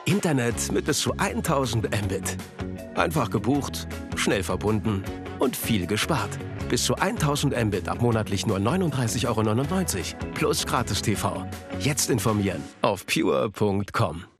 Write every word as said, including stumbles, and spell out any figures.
Internet mit bis zu tausend Mbit. Einfach gebucht, schnell verbunden und viel gespart. Bis zu tausend Mbit ab monatlich nur neununddreißig Euro neunundneunzig. Plus gratis T V. Jetzt informieren auf pure punkt com.